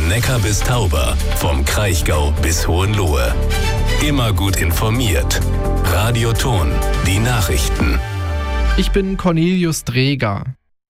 Neckar bis Tauber, vom Kraichgau bis Hohenlohe. Immer gut informiert. Radio Thon, die Nachrichten. Ich bin Cornelius Dreger.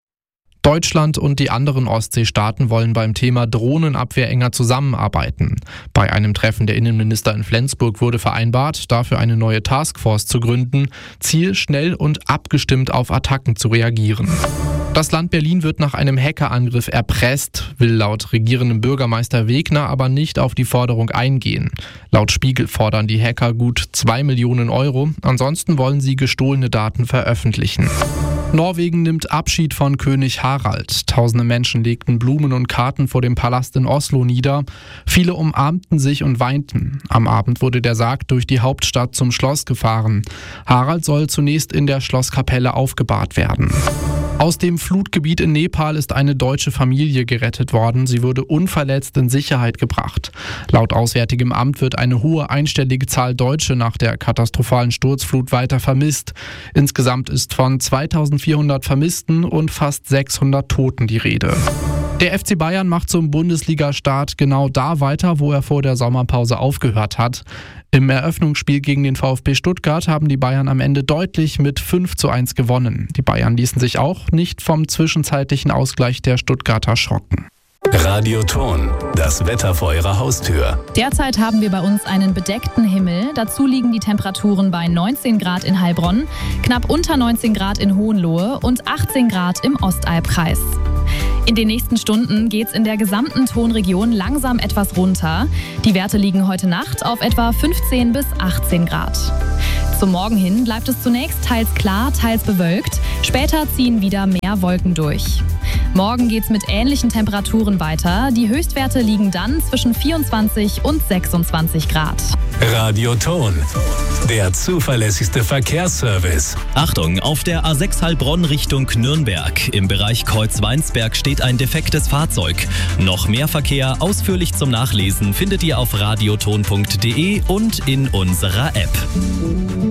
Deutschland und die anderen Ostseestaaten wollen beim Thema Drohnenabwehr enger zusammenarbeiten. Bei einem Treffen der Innenminister in Flensburg wurde vereinbart, dafür eine neue Taskforce zu gründen. Ziel, schnell und abgestimmt auf Attacken zu reagieren. Das Land Berlin wird nach einem Hackerangriff erpresst, will laut regierendem Bürgermeister Wegner aber nicht auf die Forderung eingehen. Laut Spiegel fordern die Hacker gut 2 Millionen Euro, ansonsten wollen sie gestohlene Daten veröffentlichen. Norwegen nimmt Abschied von König Harald. Tausende Menschen legten Blumen und Karten vor dem Palast in Oslo nieder. Viele umarmten sich und weinten. Am Abend wurde der Sarg durch die Hauptstadt zum Schloss gefahren. Harald soll zunächst in der Schlosskapelle aufgebahrt werden. Aus dem Flutgebiet in Nepal ist eine deutsche Familie gerettet worden. Sie wurde unverletzt in Sicherheit gebracht. Laut Auswärtigem Amt wird eine hohe einstellige Zahl Deutsche nach der katastrophalen Sturzflut weiter vermisst. Insgesamt ist von 2400 Vermissten und fast 600 Toten die Rede. Der FC Bayern macht zum Bundesliga-Start genau da weiter, wo er vor der Sommerpause aufgehört hat. Im Eröffnungsspiel gegen den VfB Stuttgart haben die Bayern am Ende deutlich mit 5:1 gewonnen. Die Bayern ließen sich auch nicht vom zwischenzeitlichen Ausgleich der Stuttgarter schocken. Radio Thon, das Wetter vor Ihrer Haustür. Derzeit haben wir bei uns einen bedeckten Himmel. Dazu liegen die Temperaturen bei 19 Grad in Heilbronn, knapp unter 19 Grad in Hohenlohe und 18 Grad im Ostalbkreis. In den nächsten Stunden geht's in der gesamten Thonregion langsam etwas runter. Die Werte liegen heute Nacht auf etwa 15 bis 18 Grad. Zum Morgen hin bleibt es zunächst teils klar, teils bewölkt. Später ziehen wieder mehr Wolken durch. Morgen geht's mit ähnlichen Temperaturen weiter. Die Höchstwerte liegen dann zwischen 24 und 26 Grad. Radio Thon, der zuverlässigste Verkehrsservice. Achtung, auf der A6 Heilbronn Richtung Nürnberg. Im Bereich Kreuzweinsberg steht ein defektes Fahrzeug. Noch mehr Verkehr ausführlich zum Nachlesen findet ihr auf radiothon.de und in unserer App.